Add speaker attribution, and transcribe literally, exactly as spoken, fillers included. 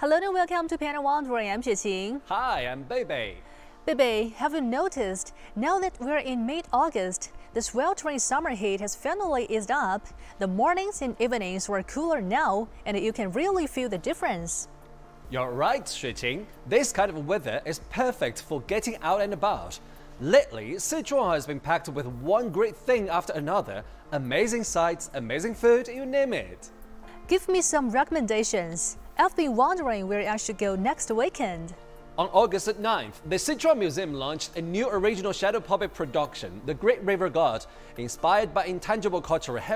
Speaker 1: Hello and welcome to Panel Wandering. I'm Xueqing.
Speaker 2: Hi, I'm Bebe.
Speaker 1: Bebe, have you noticed, now that we're in mid-August, the sweltering summer heat has finally eased up. The mornings and evenings are cooler now, and you can really feel the difference.
Speaker 2: You're right, Xueqing. This kind of weather is perfect for getting out and about. Lately, Sichuan has been packed with one great thing after another. Amazing sights, amazing food, you name it.
Speaker 1: Give me some recommendations. I've been wondering where I should go next weekend.
Speaker 2: On August ninth, the Sichuan Museum launched a new original shadow puppet production, The Great River God, inspired by intangible cultural heritage.